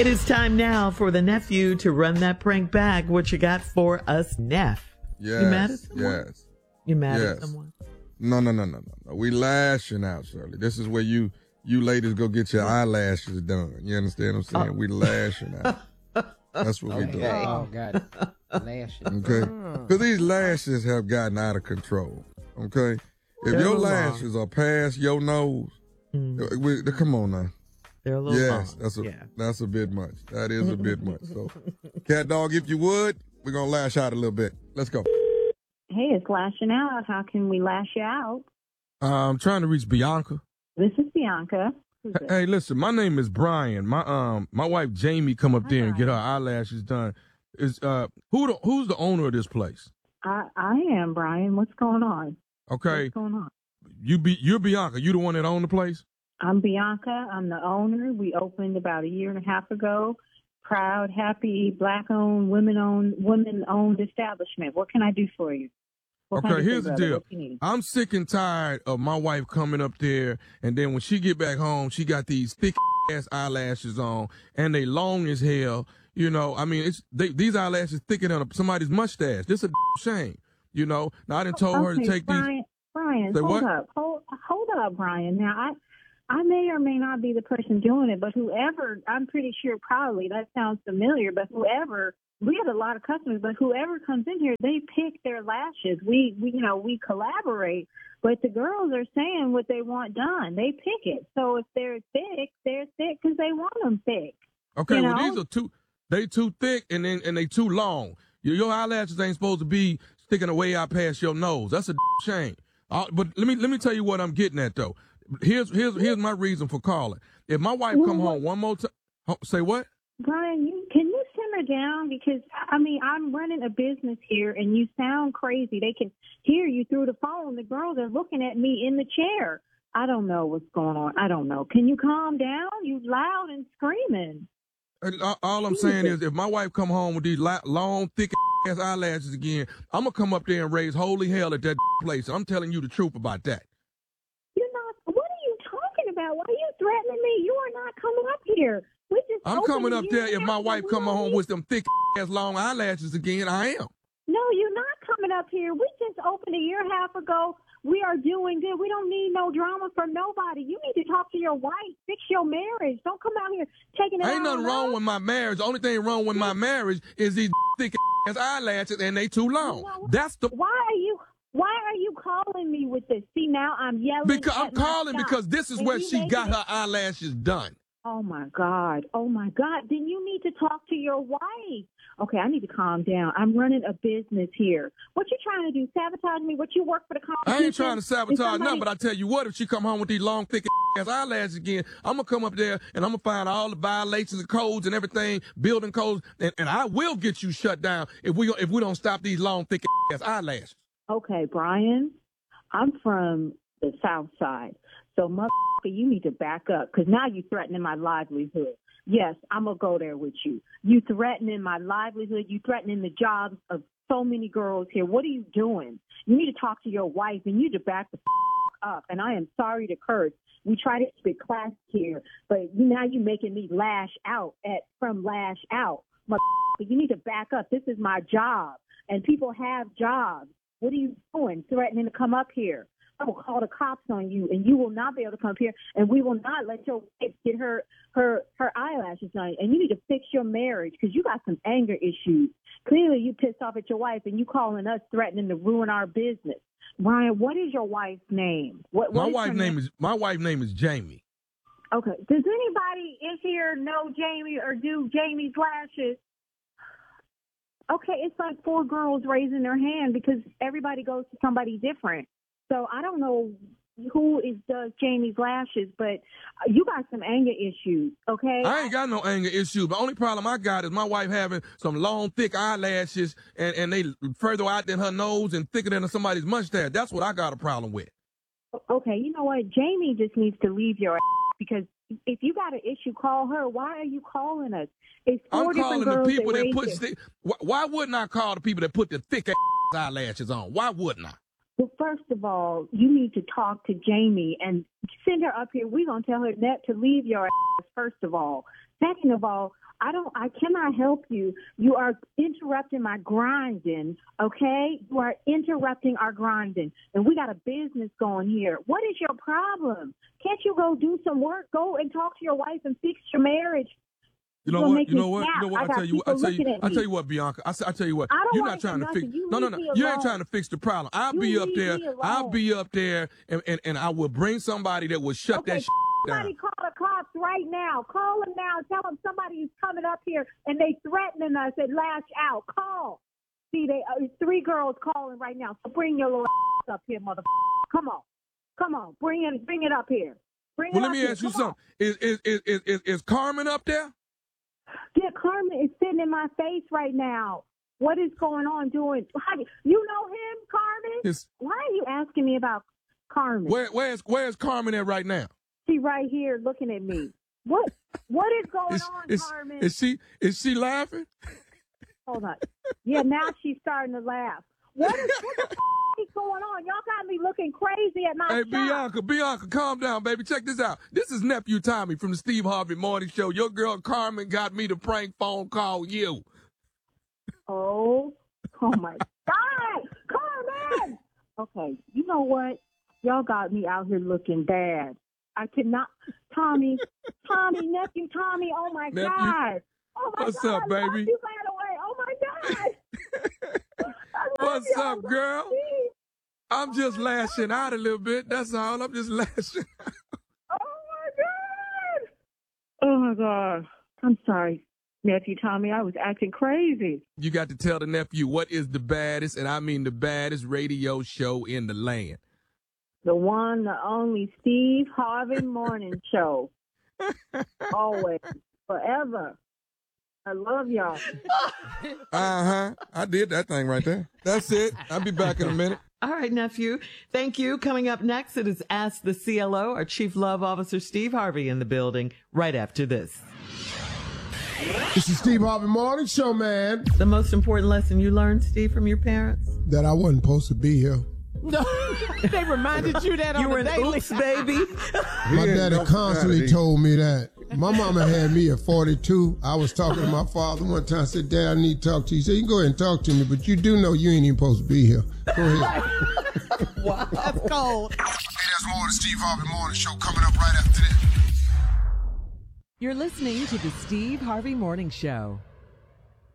It is time now for the nephew to run that prank back. What you got for us, Neff? Yes. You mad at someone? Yes. You mad yes. at someone? No. We lashing out, Shirley. This is where you ladies go get your eyelashes done. You understand what I'm saying? We lashing out. That's what we do. Oh, got it. Lashes. Okay? Because these lashes have gotten out of control. Okay? If your lashes are past your nose, come on now. They're a little long. That's a bit much. That is a bit much. So, Cat Dog, if you would, we're going to lash out a little bit. Let's go. Hey, it's lashing out. How can we lash you out? I'm trying to reach Bianca. This is Bianca. Hey, listen, my name is Brian. My wife Jamie come up there and get her eyelashes done. Is who's the owner of this place? I am Brian. What's going on? Okay. What's going on? You're Bianca. You the one that owned the place? I'm Bianca. I'm the owner. We opened about a year and a half ago. Proud, happy, Black-owned, women-owned establishment. What can I do for you? Okay, here's the deal. I'm sick and tired of my wife coming up there, and then when she get back home, she got these thick-ass eyelashes on, and they long as hell. You know, I mean, these eyelashes thicker than somebody's mustache. This is a shame. You know, now I done told her to take these. Brian, hold up, Brian. Now, I may or may not be the person doing it, but whoever, I'm pretty sure probably, that sounds familiar, but whoever, we have a lot of customers, but whoever comes in here, they pick their lashes. We collaborate, but the girls are saying what they want done. They pick it. So if they're thick because they want them thick. Okay, well, these are they too thick and they too long. Your eyelashes ain't supposed to be sticking away out past your nose. That's a shame. But let me tell you what I'm getting at, though. Here's my reason for calling. If my wife come home one more time, say what? Brian, can you simmer down? Because, I'm running a business here, and you sound crazy. They can hear you through the phone. The girls are looking at me in the chair. I don't know what's going on. I don't know. Can you calm down? You loud and screaming. All I'm saying is if my wife come home with these long, thick-ass eyelashes again, I'm going to come up there and raise holy hell at that place. I'm telling you the truth about that. What are you talking about? Why are you threatening me? You are not coming up here. I'm coming up there if my wife come home with them thick-ass long eyelashes again. I am. No, you're not coming up here. We just opened a year and a half ago. We are doing good. We don't need no drama from nobody. You need to talk to your wife. Fix your marriage. Don't come out here taking it out. Ain't nothing wrong with my marriage. The only thing wrong with my marriage is these thick-ass eyelashes, and they too long. Why are you calling me with this? See, now I'm yelling. Because I'm calling because this is where she got her eyelashes done. Oh, my God. Then you need to talk to your wife. Okay, I need to calm down. I'm running a business here. What you trying to do, sabotage me? What, you work for the competition? I ain't trying to sabotage nothing, but I tell you what, if she come home with these long, thick-ass eyelashes again, I'm going to come up there and I'm going to find all the violations of codes and everything, building codes, and I will get you shut down if we don't stop these long, thick-ass eyelashes. Okay, Brian, I'm from the South Side. So, you need to back up because now you're threatening my livelihood. Yes, I'm going to go there with you. You threatening my livelihood. You threatening the jobs of so many girls here. What are you doing? You need to talk to your wife and you need to back the up. And I am sorry to curse. We try to keep it classy here, but now you're making me lash out from lash out. You need to back up. This is my job, and people have jobs. What are you doing? Threatening to come up here. I will call the cops on you, and you will not be able to come up here, and we will not let your wife get her eyelashes done. And you need to fix your marriage because you got some anger issues. Clearly, you pissed off at your wife, and you calling us threatening to ruin our business. Ryan, what is your wife's name? My wife's name is Jamie. Okay. Does anybody in here know Jamie or do Jamie's lashes? Okay, it's like 4 girls raising their hand because everybody goes to somebody different. So I don't know who does Jamie's lashes, but you got some anger issues, okay? I ain't got no anger issues. The only problem I got is my wife having some long, thick eyelashes, and they further out than her nose and thicker than somebody's mustache. That's what I got a problem with. Okay, you know what? Jamie just needs to leave your ass because if you got an issue, call her. Why are you calling us? It's 4 I'm calling girls the people that put why wouldn't I call the people that put the thick eyelashes on? Why wouldn't I? Well, first of all, you need to talk to Jamie and send her up here. We're going to tell her to leave your ass, first of all. Second of all, I cannot help you. You are interrupting my grinding, okay? You are interrupting our grinding. And we got a business going here. What is your problem? Can't you go do some work? Go and talk to your wife and fix your marriage. You know what? I tell you what, Bianca. I tell you what. You're not trying to fix. No. You ain't trying to fix the problem. I'll be up there, and I will bring somebody that will shut that shit down. Somebody call the cops right now. Call them now. Tell them somebody is coming up here and they threatening us and lash out. Call. See, they 3 girls calling right now. So bring your little up here, motherfucker. Come on. Bring it up here. Let me ask you something. Is Carmen up there? Yeah, Carmen is sitting in my face right now. What is going on doing? You know him, Carmen? Why are you asking me about Carmen? Where's Carmen at right now? She right here looking at me. What is going on, Carmen? Is she laughing? Hold on. Yeah, now she's starting to laugh. What the is going on? Y'all got me looking crazy at my shop. Hey, Bianca, calm down, baby. Check this out. This is Nephew Tommy from the Steve Harvey Morning Show. Your girl Carmen got me to prank phone call you. Oh my God, Carmen! Okay, you know what? Y'all got me out here looking bad. I cannot. Tommy, nephew Tommy. Oh my God. Oh my What's God. up, baby? You ran away. Oh my God. What's up, girl? I'm just lashing out a little bit. That's all. I'm just lashing out. Oh my God. I'm sorry, nephew Tommy. I was acting crazy. You got to tell the nephew what is the baddest, and I mean the baddest radio show in the land. The one, the only Steve Harvey Morning Show. Always. Forever. I love y'all. I did that thing right there. That's it. I'll be back in a minute. All right, nephew. Thank you. Coming up next, it is Ask the CLO. Our Chief Love Officer, Steve Harvey, in the building right after this. This is Steve Harvey Morning Show, man. The most important lesson you learned, Steve, from your parents? That I wasn't supposed to be here. No, they reminded you that on the daily. You were an oops, baby. My daddy constantly told me that. My mama had me at 42. I was talking to my father one time. I said, Dad, I need to talk to you. He said, you can go ahead and talk to me, but you do know you ain't even supposed to be here. Go ahead. Wow. That's cold. Hey, there's more of the Steve Harvey Morning Show coming up right after this. You're listening to the Steve Harvey Morning Show.